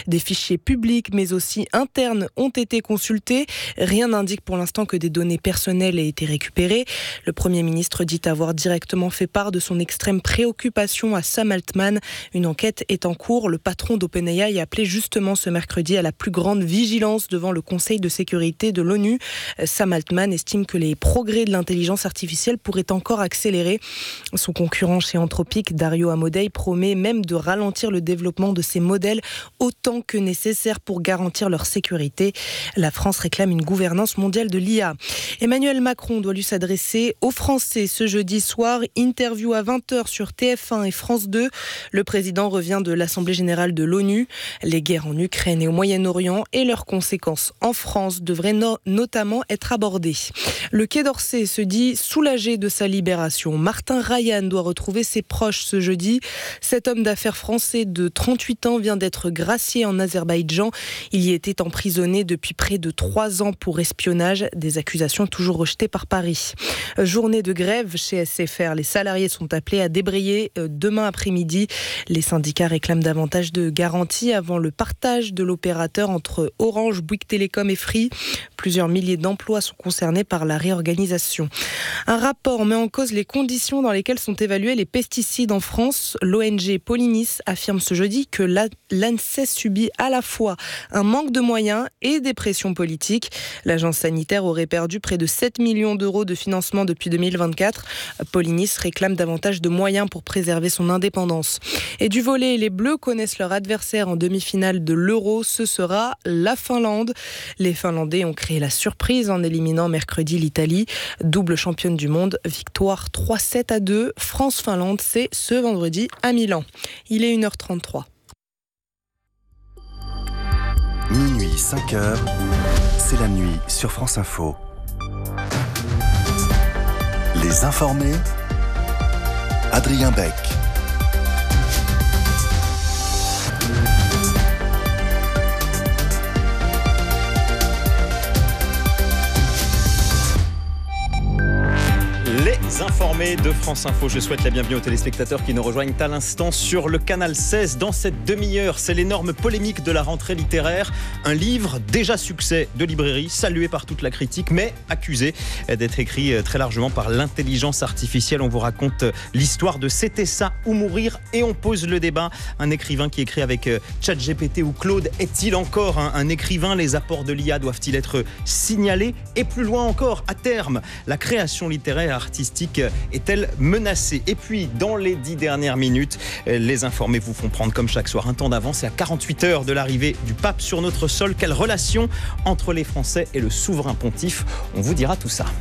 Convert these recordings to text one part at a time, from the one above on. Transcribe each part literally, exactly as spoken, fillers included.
Des fichiers publics mais aussi internes ont été consultés. Rien n'indique pour l'instant que des données personnelles aient été récupérées. Le Premier ministre dit avoir directement fait part de son extrême préoccupation à Sam Altman. Une enquête est en cours. Le patron d'OpenAI a appelé justement ce mercredi à la plus grande vigilance devant le Conseil de sécurité de l'ONU. Sam Altman estime que les progrès de l'intelligence artificielle pourraient encore accélérer. Son concurrent chez Anthropic, Dario Amodei, promet même de ralentir le développement de ces modèles autant que nécessaire pour garantir leur sécurité. La France réclame une gouvernance mondiale de l'I A. Emmanuel Macron doit lui s'adresser aux Français ce jeudi soir. Interview à vingt heures sur T F un et France deux. Le président revient de l'Assemblée générale de l'ONU. Les guerres en Ukraine et au Moyen-Orient et leurs conséquences en France devraient no- notamment être abordées. Le Quai d'Orsay se dit soulagé de sa libération. Martin Ryan doit retrouver ses proches ce jeudi. Cet homme d'affaires français de trente-huit ans vient d'être gracié en Azerbaïdjan. Il y était emprisonné depuis près de trois ans pour espionnage, des accusations toujours rejetées par Paris. Journée de grève chez S F R. Les salariés sont appelés à débrayer demain après-midi. Les syndicats réclament davantage de garanties avant le partage de l'opérateur entre Orange, Bouygues Télécom et Free. Plusieurs milliers d'emplois sont concernés par la réorganisation. Un rapport met en cause les conditions dans lesquelles sont évalués les pesticides en France. L'O N G Polynis affirme ce jeudi que l'ANSES subit à la fois un manque de moyens et des pressions politiques. L'agence sanitaire aurait perdu près de sept millions d'euros de financement depuis deux mille vingt-quatre. Polynis réclame davantage de moyens pour préserver son indépendance. Et du volley, les Bleus connaissent leur adversaire en demi-finale de l'Euro. Ce sera la Finlande. Les Finlandais ont créé la surprise en éliminant mercredi l'Italie. Double championne du monde, victoire trois sept à deux. France-Finlande, c'est ce vendredi à Milan. Il est une heure trente-trois. Minuit, cinq heures, c'est la nuit sur France Info. Les informés, Adrien Beck. Les informés de France Info. Je souhaite la bienvenue aux téléspectateurs qui nous rejoignent à l'instant sur le canal seize. Dans cette demi-heure, c'est l'énorme polémique de la rentrée littéraire. Un livre déjà succès de librairie, salué par toute la critique, mais accusé d'être écrit très largement par l'intelligence artificielle. On vous raconte l'histoire de C'était ça ou mourir et on pose le débat. Un écrivain qui écrit avec ChatGPT ou Claude, est-il encore un, un écrivain ? Les apports de l'I A doivent-ils être signalés ? Et plus loin encore, à terme, la création littéraire artistique est-elle menacée ? Et puis, dans les dix dernières minutes, les informés vous font prendre comme chaque soir un temps d'avance. Et à quarante-huit heures de l'arrivée du pape sur notre sol, quelle relation entre les Français et le souverain pontife ? On vous dira tout ça.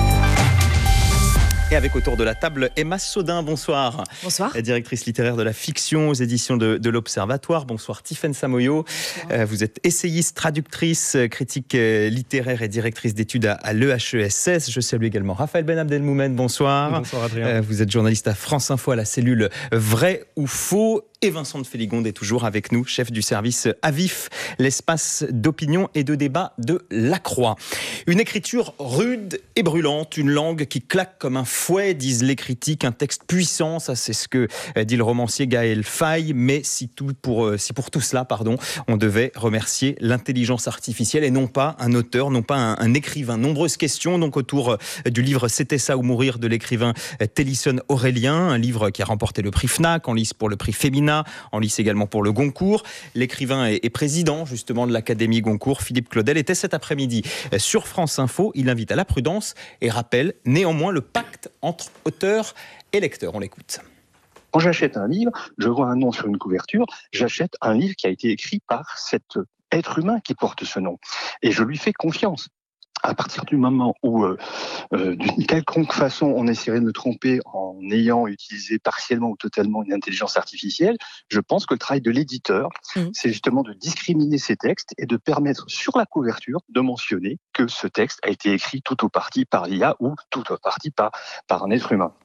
Et avec autour de la table, Emma Sodin, bonsoir. Bonsoir. Directrice littéraire de la fiction aux éditions de, de l'Observatoire. Bonsoir Tiffaine Samoyo. Euh, vous êtes essayiste, traductrice, critique littéraire et directrice d'études à, à l'E H E S S. Je salue également Raphaël Ben Abdelmoumen, bonsoir. Bonsoir Adrien. Euh, vous êtes journaliste à France Info à la cellule Vrai ou Faux. Et Vincent de Féligonde est toujours avec nous, chef du service A V I F, l'espace d'opinion et de débat de La Croix. Une écriture rude et brûlante, une langue qui claque comme un fouet, disent les critiques, un texte puissant, ça c'est ce que dit le romancier Gaël Faye, mais si, tout pour, si pour tout cela, pardon, on devait remercier l'intelligence artificielle et non pas un auteur, non pas un, un écrivain. Nombreuses questions donc autour du livre C'était ça ou mourir de l'écrivain Télisson Aurélien, un livre qui a remporté le prix Fnac, en lice pour le prix Femina, en lice également pour le Goncourt. L'écrivain et président justement de l'Académie Goncourt, Philippe Claudel, était cet après-midi sur France Info. Il invite à la prudence et rappelle néanmoins le pacte entre auteur et lecteur. On l'écoute. Quand j'achète un livre, je vois un nom sur une couverture, j'achète un livre qui a été écrit par cet être humain qui porte ce nom. Et je lui fais confiance. À partir du moment où, euh, euh, d'une quelconque façon, on essaierait de me tromper en ayant utilisé partiellement ou totalement une intelligence artificielle, je pense que le travail de l'éditeur, mmh. c'est justement de discriminer ces textes et de permettre sur la couverture de mentionner que ce texte a été écrit tout ou partie par l'I A ou tout ou partie par, par un être humain.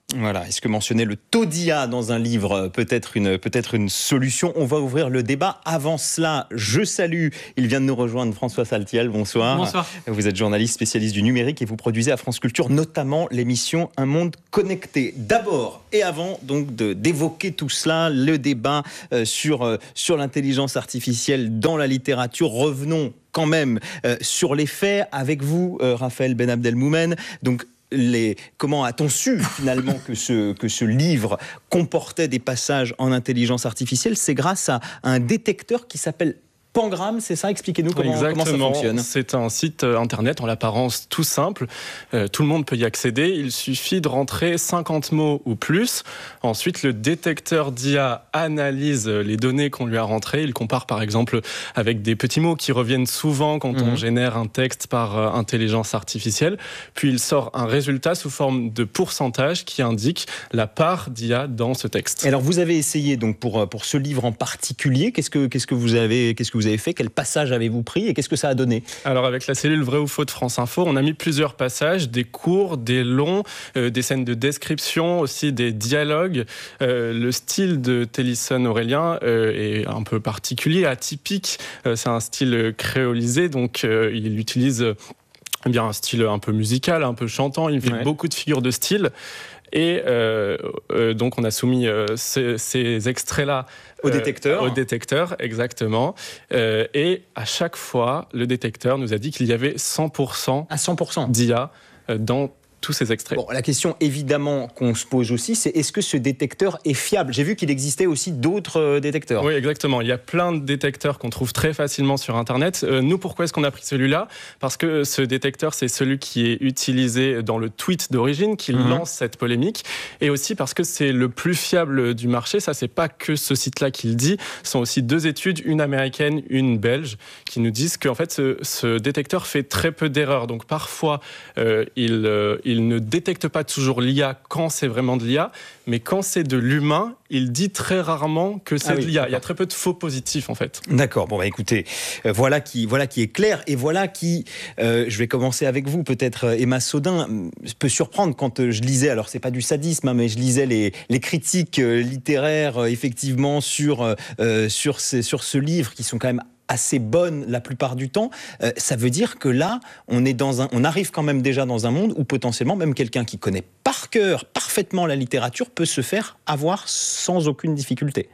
Voilà, est-ce que mentionner le taux d'I A dans un livre peut être une, peut-être une solution? On va ouvrir le débat. Avant cela, je salue, il vient de nous rejoindre, François Saltiel, bonsoir. Bonsoir. Vous êtes journaliste spécialiste du numérique et vous produisez à France Culture notamment l'émission Un monde connecté. D'abord et avant donc de, d'évoquer tout cela, le débat euh, sur, euh, sur l'intelligence artificielle dans la littérature, revenons quand même euh, sur les faits avec vous, euh, Raphaël Ben Abdelmoumen. Donc, Les, comment a-t-on su finalement que ce, que ce livre comportait des passages en intelligence artificielle? C'est grâce à un détecteur qui s'appelle Pangram, c'est ça? Expliquez-nous comment, comment ça fonctionne. C'est un site internet en l'apparence tout simple. Euh, tout le monde peut y accéder. Il suffit de rentrer cinquante mots ou plus. Ensuite, le détecteur d'I A analyse les données qu'on lui a rentrées. Il compare par exemple avec des petits mots qui reviennent souvent quand mmh. on génère un texte par euh, intelligence artificielle. Puis il sort un résultat sous forme de pourcentage qui indique la part d'I A dans ce texte. Et alors vous avez essayé donc pour, pour ce livre en particulier, qu'est-ce que, qu'est-ce que vous avez, qu'est-ce que vous avez fait? Quel passage avez-vous pris et qu'est-ce que ça a donné? Alors avec la cellule Vrai ou Faux de France Info, on a mis plusieurs passages, des courts, des longs, euh, des scènes de description, aussi des dialogues. Euh, le style de Télisson Aurélien euh, est un peu particulier, atypique. Euh, c'est un style créolisé, donc euh, il utilise euh, bien un style un peu musical, un peu chantant. Il fait ouais. beaucoup de figures de style. Et euh, euh, donc on a soumis euh, ces, ces extraits-là au euh, détecteur. Au détecteur, exactement. Euh, et à chaque fois, le détecteur nous a dit qu'il y avait cent pour cent, à cent pour cent d'I A dans tous ces extraits. Bon, la question évidemment qu'on se pose aussi, c'est est-ce que ce détecteur est fiable? J'ai vu qu'il existait aussi d'autres euh, détecteurs. Oui, exactement. Il y a plein de détecteurs qu'on trouve très facilement sur Internet. Euh, nous, pourquoi est-ce qu'on a pris celui-là? Parce que ce détecteur, c'est celui qui est utilisé dans le tweet d'origine, qui mmh. lance cette polémique, et aussi parce que c'est le plus fiable du marché. Ça, c'est pas que ce site-là qui le dit. Ce sont aussi deux études, une américaine, une belge, qui nous disent qu'en fait, ce, ce détecteur fait très peu d'erreurs. Donc parfois, euh, il, euh, il ne détecte pas toujours l'I A quand c'est vraiment de l'I A, mais quand c'est de l'humain, il dit très rarement que c'est ah oui, de l'I A. D'accord. Il y a très peu de faux positifs, en fait. D'accord. Bon, bah écoutez, euh, voilà, qui, voilà qui est clair, et voilà qui, euh, je vais commencer avec vous, peut-être Emma Sodin, peut surprendre quand euh, je lisais, alors c'est pas du sadisme, hein, mais je lisais les, les critiques euh, littéraires, euh, effectivement, sur, euh, sur, ces, sur ce livre, qui sont quand même assez bonne la plupart du temps, euh, ça veut dire que là, on, est dans un, on arrive quand même déjà dans un monde où potentiellement même quelqu'un qui connaît par cœur parfaitement la littérature peut se faire avoir sans aucune difficulté.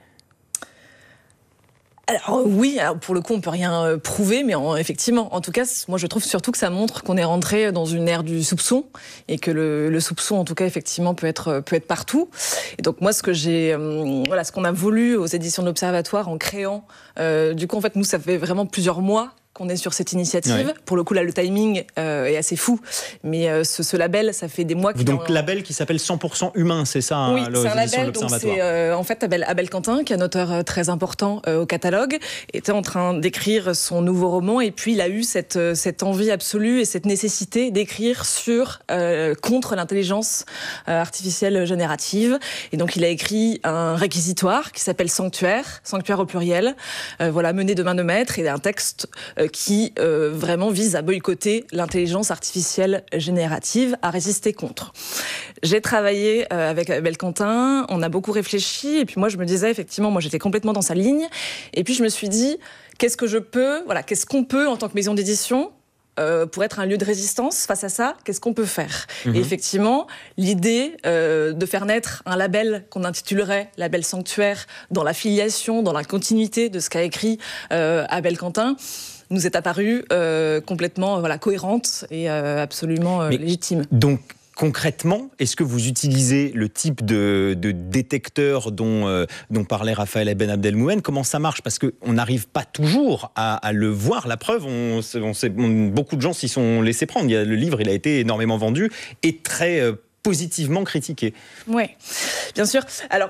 Alors oui, alors pour le coup on peut rien prouver, mais en, effectivement, en tout cas, moi je trouve surtout que ça montre qu'on est rentré dans une ère du soupçon et que le, le soupçon, en tout cas, effectivement, peut être peut être partout. Et donc moi, ce que j'ai, euh, voilà, ce qu'on a voulu aux éditions de l'Observatoire en créant, euh, du coup en fait nous ça fait vraiment plusieurs mois qu'on est sur cette initiative. Ouais. Pour le coup, là, le timing euh, est assez fou. Mais euh, ce, ce label, ça fait des mois que... Donc, label qui s'appelle cent pour cent humain, c'est ça? Oui, c'est un label. Donc, c'est euh, en fait Abel, Abel Quentin, qui est un auteur euh, très important euh, au catalogue, était en train d'écrire son nouveau roman. Et puis, il a eu cette, euh, cette envie absolue et cette nécessité d'écrire sur, euh, contre l'intelligence euh, artificielle générative. Et donc, il a écrit un réquisitoire qui s'appelle Sanctuaire, Sanctuaire au pluriel, euh, voilà, mené de main de maître, et un texte euh, qui euh, vraiment vise à boycotter l'intelligence artificielle générative, à résister contre. J'ai travaillé euh, avec Abel Quentin, on a beaucoup réfléchi, et puis moi je me disais, effectivement, moi j'étais complètement dans sa ligne, et puis je me suis dit, qu'est-ce que je peux, voilà, qu'est-ce qu'on peut en tant que maison d'édition Euh, pour être un lieu de résistance face à ça, qu'est-ce qu'on peut faire? Mmh. Et effectivement, l'idée euh, de faire naître un label qu'on intitulerait label Sanctuaire dans la filiation, dans la continuité de ce qu'a écrit euh, Abel Quentin, nous est apparue euh, complètement voilà, cohérente et euh, absolument euh, légitime. Donc, concrètement, est-ce que vous utilisez le type de, de détecteur dont, euh, dont parlait Raphaël Ben Abdelmoumen? Comment ça marche? Parce qu'on n'arrive pas toujours à, à le voir. La preuve, on, on sait, on, beaucoup de gens s'y sont laissés prendre. Il y a, le livre, il a été énormément vendu et très euh, positivement critiqué. Oui, bien sûr. Alors,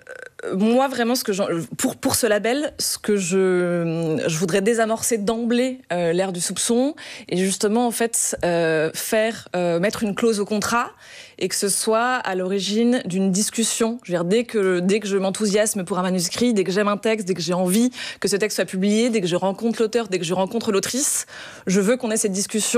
moi, vraiment, ce que pour, pour ce label, ce que je, je voudrais désamorcer d'emblée euh, l'ère du soupçon et justement, en fait, euh, faire, euh, mettre une clause au contrat et que ce soit à l'origine d'une discussion. Je veux dire, dès que, dès que je m'enthousiasme pour un manuscrit, dès que j'aime un texte, dès que j'ai envie que ce texte soit publié, dès que je rencontre l'auteur, dès que je rencontre l'autrice, je veux qu'on ait cette discussion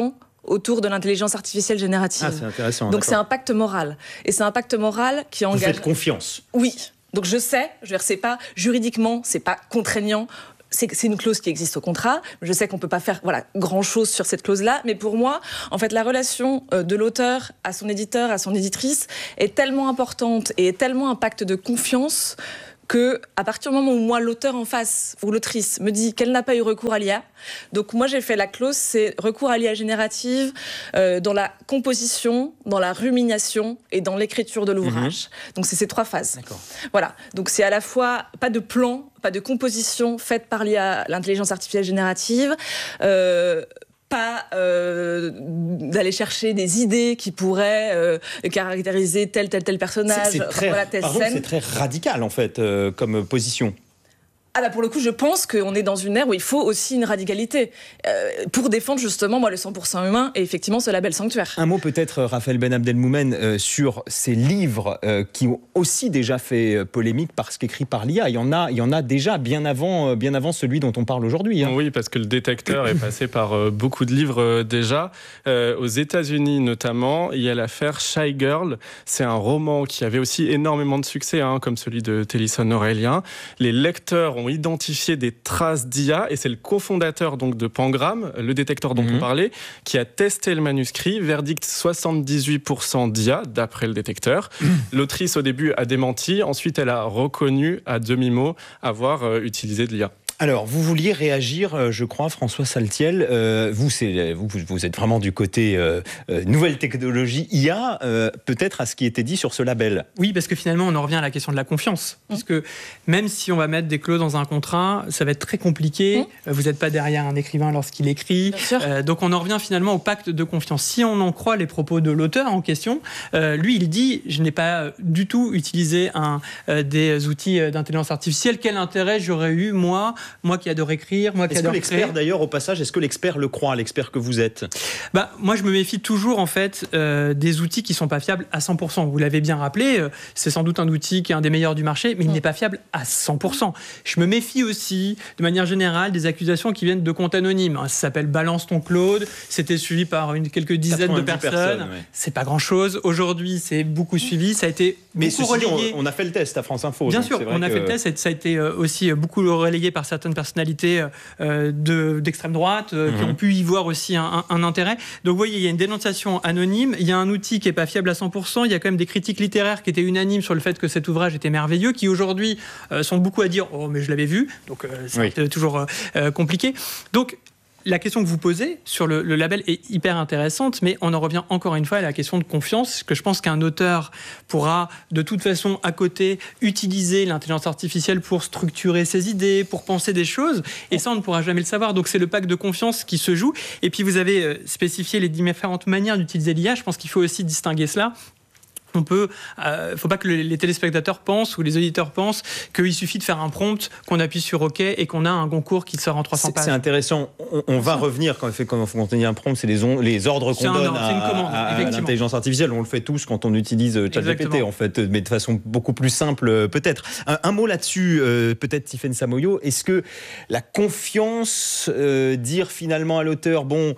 autour de l'intelligence artificielle générative. Ah, c'est intéressant. Donc d'accord. c'est un pacte moral. Et c'est un pacte moral qui engage... Vous faites confiance. Oui. Donc je sais, je veux dire, c'est pas juridiquement, c'est pas contraignant. C'est, c'est une clause qui existe au contrat. Je sais qu'on ne peut pas faire voilà, grand-chose sur cette clause-là, mais pour moi, en fait, la relation de l'auteur à son éditeur, à son éditrice, est tellement importante et est tellement un pacte de confiance que, à partir du moment où moi, l'auteur en face, ou l'autrice, me dit qu'elle n'a pas eu recours à l'I A, donc moi j'ai fait la clause, c'est recours à l'I A générative euh, dans la composition, dans la rumination et dans l'écriture de l'ouvrage. Mmh. Donc c'est ces trois phases. D'accord. Voilà, donc c'est à la fois pas de plan, pas de composition faite par l'I A, l'intelligence artificielle générative, euh, pas euh, d'aller chercher des idées qui pourraient euh, caractériser tel, tel, tel personnage, c'est, c'est très, voilà, telle pardon, scène. C'est très radical, en fait, euh, comme position. Ah bah pour le coup, je pense qu'on est dans une ère où il faut aussi une radicalité euh, pour défendre justement moi, le cent pour cent humain et effectivement ce label sanctuaire. Un mot peut-être, Raphaël Ben Abdelmoumen, euh, sur ces livres euh, qui ont aussi déjà fait euh, polémique parce qu'écrits par l'I A. Il y en a, il y en a déjà bien avant, euh, bien avant celui dont on parle aujourd'hui. Hein. Oui, parce que le détecteur est passé par euh, beaucoup de livres euh, déjà. Euh, aux États-Unis notamment, il y a l'affaire Shy Girl. C'est un roman qui avait aussi énormément de succès, hein, comme celui de Tennyson Aurélien. Les lecteurs ont identifié des traces d'I A et c'est le cofondateur donc de Pangram, le détecteur dont mmh. on parlait, qui a testé le manuscrit. Verdict soixante-dix-huit pour cent d'I A d'après le détecteur. Mmh. L'autrice au début a démenti, ensuite elle a reconnu à demi-mot avoir euh, utilisé de l'I A. Alors, vous vouliez réagir, je crois, François Saltiel. Euh, vous, c'est, vous, vous êtes vraiment du côté euh, euh, nouvelle technologie, I A, euh, peut-être à ce qui était dit sur ce label. Oui, parce que finalement, on en revient à la question de la confiance. Mmh. Puisque même si on va mettre des clauses dans un contrat, ça va être très compliqué. Mmh. Vous n'êtes pas derrière un écrivain lorsqu'il écrit. Euh, donc, on en revient finalement au pacte de confiance. Si on en croit les propos de l'auteur en question, euh, lui, il dit « Je n'ai pas du tout utilisé un, euh, des outils d'intelligence artificielle. Quel intérêt j'aurais eu, moi ?» Moi qui adore écrire, moi qui est-ce adore que l'expert, créer. D'ailleurs, au passage, est-ce que l'expert le croit, l'expert que vous êtes ? Bah, moi, je me méfie toujours, en fait, euh, des outils qui ne sont pas fiables à cent pour cent. Vous l'avez bien rappelé, euh, c'est sans doute un outil qui est un des meilleurs du marché, mais il n'est pas fiable à cent pour cent. Je me méfie aussi, de manière générale, des accusations qui viennent de comptes anonymes. Ça s'appelle « Balance ton Claude », c'était suivi par une, quelques dizaines de personnes. personnes ouais. C'est pas grand-chose. Aujourd'hui, c'est beaucoup suivi, ça a été mais beaucoup relayé. On, on a fait le test à France Info. Bien sûr, on a que... fait le test, ça a été aussi beaucoup relayé par certaines personnalités euh, de, d'extrême droite euh, mmh. qui ont pu y voir aussi un, un, un intérêt. Donc vous voyez, il y a une dénonciation anonyme, il y a un outil qui n'est pas fiable à cent pour cent, il y a quand même des critiques littéraires qui étaient unanimes sur le fait que cet ouvrage était merveilleux, qui aujourd'hui euh, sont beaucoup à dire « Oh, mais je l'avais vu », donc euh, c'est oui. toujours euh, compliqué. Donc, la question que vous posez sur le, le label est hyper intéressante, mais on en revient encore une fois à la question de confiance, que je pense qu'un auteur pourra de toute façon à côté utiliser l'intelligence artificielle pour structurer ses idées, pour penser des choses, et ça on ne pourra jamais le savoir. Donc c'est le pacte de confiance qui se joue. Et puis vous avez spécifié les différentes manières d'utiliser l'I A, je pense qu'il faut aussi distinguer cela. On peut, euh, faut pas que les téléspectateurs pensent ou les auditeurs pensent qu'il suffit de faire un prompt, qu'on appuie sur OK et qu'on a un concours qui sort en trois cents c'est, pages. C'est intéressant. On, on va revenir quand on fait quand on dit un prompt, c'est les, on, les ordres qu'on c'est donne un, à, commande, à, à l'intelligence artificielle. On le fait tous quand on utilise ChatGPT en fait, mais de façon beaucoup plus simple peut-être. Un, un mot là-dessus, euh, peut-être Tiffaine Samoyo. Est-ce que la confiance, euh, dire finalement à l'auteur, bon,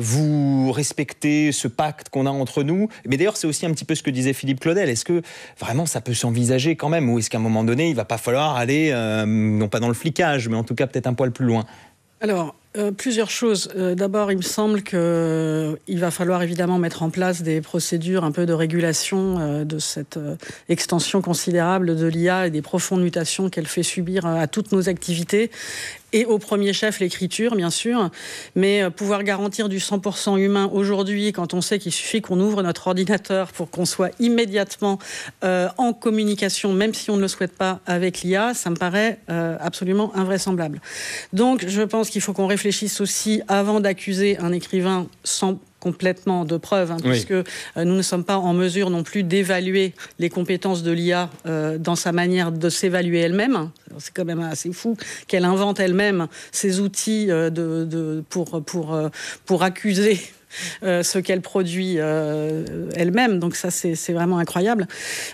vous respectez ce pacte qu'on a entre nous, mais d'ailleurs c'est aussi un petit peu ce que disait Philippe Claudel, est-ce que vraiment ça peut s'envisager quand même, ou est-ce qu'à un moment donné il va pas falloir aller, euh, non pas dans le flicage, mais en tout cas peut-être un poil plus loin ? Alors, euh, plusieurs choses. Euh, d'abord, il me semble qu'il euh, va falloir évidemment mettre en place des procédures un peu de régulation euh, de cette euh, extension considérable de l'I A et des profondes mutations qu'elle fait subir euh, à toutes nos activités. Et au premier chef, l'écriture, bien sûr. Mais euh, pouvoir garantir du cent pour cent humain aujourd'hui, quand on sait qu'il suffit qu'on ouvre notre ordinateur pour qu'on soit immédiatement euh, en communication, même si on ne le souhaite pas, avec l'I A, ça me paraît euh, absolument invraisemblable. Donc, je pense qu'il faut qu'on réfléchisse aussi, avant d'accuser un écrivain sans complètement de preuves, hein, oui. puisque euh, nous ne sommes pas en mesure non plus d'évaluer les compétences de l'I A euh, dans sa manière de s'évaluer elle-même. C'est quand même assez fou qu'elle invente elle-même ces outils euh, de, de, pour, pour, euh, pour accuser euh, ce qu'elle produit euh, elle-même. Donc ça, c'est, c'est vraiment incroyable.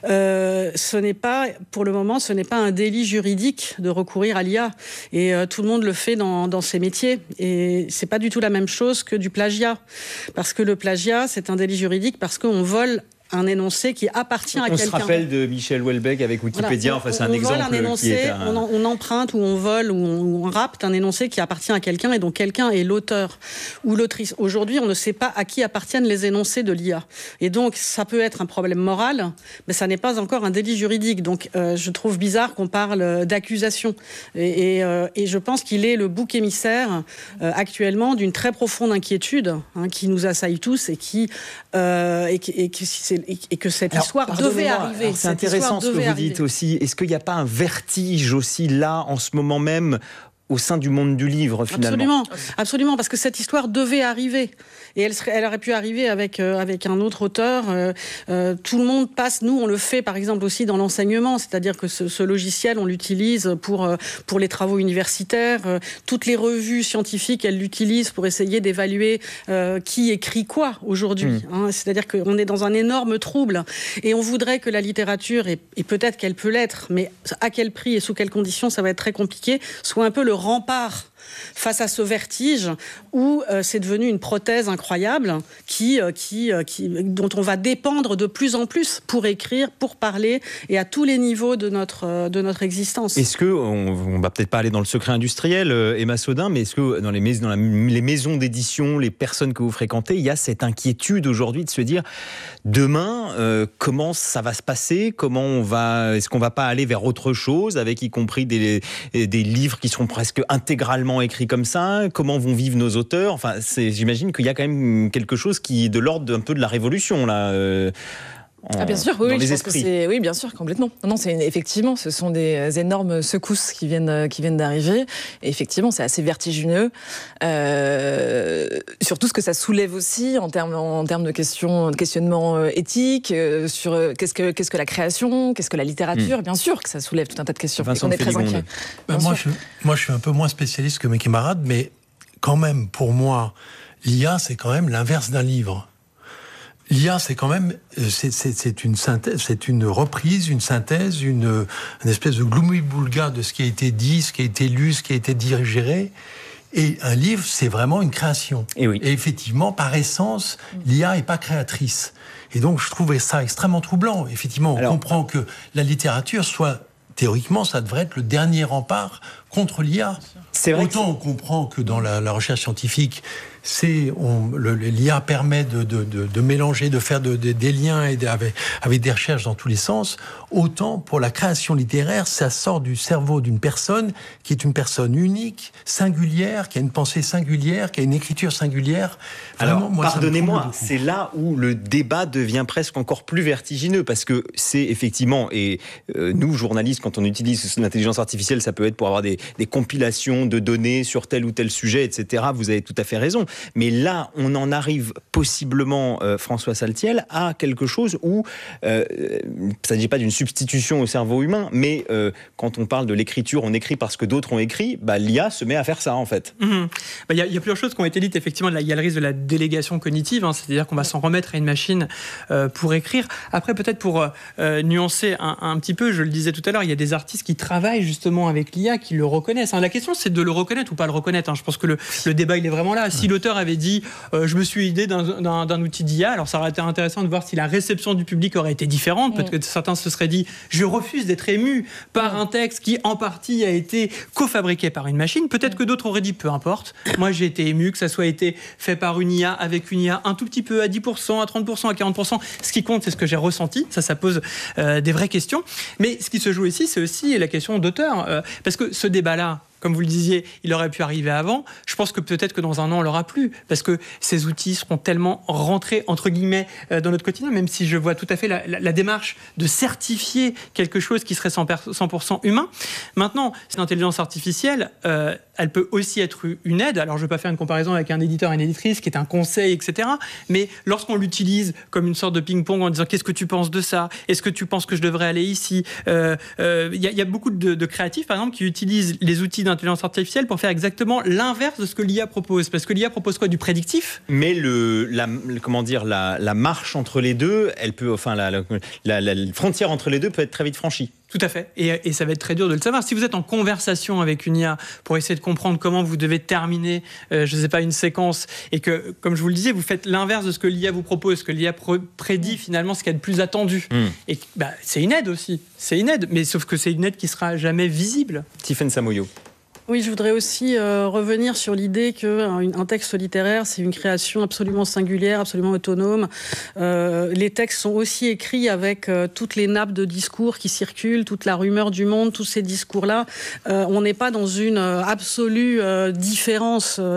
Euh, ce n'est pas, pour le moment, ce n'est pas un délit juridique de recourir à l'I A. Et euh, tout le monde le fait dans, dans ses métiers. Et c'est pas du tout la même chose que du plagiat. Parce que le plagiat, c'est un délit juridique parce qu'on vole un énoncé qui appartient on à quelqu'un. On se rappelle de Michel Houellebecq avec Wikipédia, voilà. enfin c'est on, un on exemple un énoncé, qui est un... on, on emprunte ou on vole ou on, ou on rapte un énoncé qui appartient à quelqu'un et dont quelqu'un est l'auteur ou l'autrice. Aujourd'hui, on ne sait pas à qui appartiennent les énoncés de l'I A. Et donc, ça peut être un problème moral, mais ça n'est pas encore un délit juridique. Donc, euh, je trouve bizarre qu'on parle d'accusation. Et, et, euh, et je pense qu'il est le bouc émissaire euh, actuellement d'une très profonde inquiétude hein, qui nous assaille tous et, qui, euh, et, et, et, et que cette Alors, histoire devait arriver. Alors, c'est intéressant ce que vous arriver. dites aussi. Est-ce qu'il n'y a pas un vertige aussi là, en ce moment même, au sein du monde du livre, finalement? Absolument, absolument, parce que cette histoire devait arriver. Et elle, serait, elle aurait pu arriver avec, euh, avec un autre auteur. Euh, euh, tout le monde passe, nous on le fait par exemple aussi dans l'enseignement, c'est-à-dire que ce, ce logiciel on l'utilise pour, euh, pour les travaux universitaires. Euh, toutes les revues scientifiques, elles l'utilisent pour essayer d'évaluer euh, qui écrit quoi aujourd'hui. Mmh. Hein, c'est-à-dire qu'on est dans un énorme trouble. Et on voudrait que la littérature, et, et peut-être qu'elle peut l'être, mais à quel prix et sous quelles conditions, ça va être très compliqué, soit un peu le rempart face à ce vertige où euh, c'est devenu une prothèse incroyable qui, euh, qui, euh, qui, dont on va dépendre de plus en plus pour écrire, pour parler et à tous les niveaux de notre, euh, de notre existence. Est-ce que, on, on va peut-être pas aller dans le secret industriel, euh, Emma Sodin, mais est-ce que dans, les, mais- dans la, les maisons d'édition, les personnes que vous fréquentez, il y a cette inquiétude aujourd'hui de se dire demain, euh, comment ça va se passer? Comment on va, est-ce qu'on va pas aller vers autre chose, avec y compris des, des livres qui seront presque intégralement écrits comme ça? Comment vont vivre nos auteurs? Enfin, c'est, j'imagine qu'il y a quand même quelque chose qui est de l'ordre d'un peu de la révolution là. Euh, en, ah bien sûr, oui, dans oui, les je pense esprits. que c'est, oui, bien sûr, complètement. Non, non, c'est une, effectivement, ce sont des énormes secousses qui viennent, qui viennent d'arriver. Et effectivement, c'est assez vertigineux. Euh, surtout ce que ça soulève aussi en termes, en termes de questions, de questionnement éthique, euh, sur euh, qu'est-ce que, qu'est-ce que la création, qu'est-ce que la littérature. Mmh. Bien sûr que ça soulève tout un tas de questions. Vincent et qu'on est très inquiet. Ben moi, je, moi, je suis un peu moins spécialiste que mes camarades, mais quand même, pour moi, l'I A, c'est quand même l'inverse d'un livre. L'I A, c'est quand même, c'est, c'est, c'est une synthèse, c'est une reprise, une synthèse, une, une espèce de gloomy-boulga de ce qui a été dit, ce qui a été lu, ce qui a été digéré. Et un livre, c'est vraiment une création. Et, oui. Et effectivement, par essence, l'I A n'est pas créatrice. Et donc, je trouvais ça extrêmement troublant. Effectivement, on Alors, comprend que la littérature soit, théoriquement, ça devrait être le dernier rempart contre l'I A. C'est vrai Autant que on comprend que dans la, la recherche scientifique, c'est, on, le, l'I A permet de, de, de, de mélanger, de faire de, de, des liens et de, avec, avec des recherches dans tous les sens. Autant pour la création littéraire, ça sort du cerveau d'une personne qui est une personne unique, singulière, qui a une pensée singulière, qui a une écriture singulière. Vraiment, Alors, moi, pardonnez-moi, c'est là où le débat devient presque encore plus vertigineux, parce que c'est effectivement, et euh, nous, journalistes, quand on utilise l'intelligence artificielle, ça peut être pour avoir des, des compilations de données sur tel ou tel sujet, et cetera. Vous avez tout à fait raison. Mais là, on en arrive possiblement, euh, François Saltiel, à quelque chose où euh, il ne s'agit pas d'une substitution au cerveau humain, mais euh, quand on parle de l'écriture, on écrit parce que d'autres ont écrit, bah, l'I A se met à faire ça, en fait. Il mmh. bah, y, y a plusieurs choses qui ont été dites, effectivement, il y a le risque de la délégation cognitive, hein, c'est-à-dire qu'on va s'en remettre à une machine euh, pour écrire. Après, peut-être pour euh, nuancer un, un petit peu, je le disais tout à l'heure, il y a des artistes qui travaillent justement avec l'I A, qui le reconnaissent. Hein. La question, c'est de le reconnaître ou pas le reconnaître. Hein. Je pense que le, le débat, il est vraiment là. Si l'auteur avait dit euh, je me suis aidé d'un, d'un, d'un outil d'I A, alors ça aurait été intéressant de voir si la réception du public aurait été différente. Peut-être que certains se seraient dit je refuse d'être ému par un texte qui en partie a été cofabriqué par une machine. Peut-être que d'autres auraient dit peu importe, moi j'ai été ému, que ça soit été fait par une I A, avec une I A un tout petit peu à dix pour cent, à trente pour cent, à quarante pour cent. Ce qui compte, c'est ce que j'ai ressenti. Ça, ça pose euh, des vraies questions. Mais ce qui se joue ici, c'est aussi la question d'auteur. Euh, parce que ce débat-là, comme vous le disiez, il aurait pu arriver avant. Je pense que peut-être que dans un an, on l'aura plus, parce que ces outils seront tellement rentrés, entre guillemets, dans notre quotidien, même si je vois tout à fait la, la, la démarche de certifier quelque chose qui serait cent pour cent humain. Maintenant, cette intelligence artificielle, euh, elle peut aussi être une aide. Alors, je ne vais pas faire une comparaison avec un éditeur et une éditrice, qui est un conseil, et cetera. Mais lorsqu'on l'utilise comme une sorte de ping-pong en disant « Qu'est-ce que tu penses de ça ? Est-ce que tu penses que je devrais aller ici ?» Il euh, euh, y, y a beaucoup de, de créatifs, par exemple, qui utilisent les outils d'intelligence artificielle pour faire exactement l'inverse de ce que l'I A propose. Parce que l'I A propose quoi? Du prédictif. Mais le, la, comment dire, la, la marche entre les deux, elle peut, enfin, la, la, la, la frontière entre les deux peut être très vite franchie. Tout à fait. Et, et ça va être très dur de le savoir. Si vous êtes en conversation avec une I A pour essayer de comprendre comment vous devez terminer, euh, je ne sais pas, une séquence, et que, comme je vous le disais, vous faites l'inverse de ce que l'I A vous propose, que l'I A prédit finalement ce qu'il y a de plus attendu. Mm. Et bah, c'est une aide aussi. C'est une aide, mais sauf que c'est une aide qui sera jamais visible. Tiffaine Samoyo. Oui, je voudrais aussi euh, revenir sur l'idée qu'un un texte littéraire, c'est une création absolument singulière, absolument autonome. Euh, les textes sont aussi écrits avec euh, toutes les nappes de discours qui circulent, toute la rumeur du monde, tous ces discours-là. Euh, on n'est pas dans une euh, absolue euh, différence.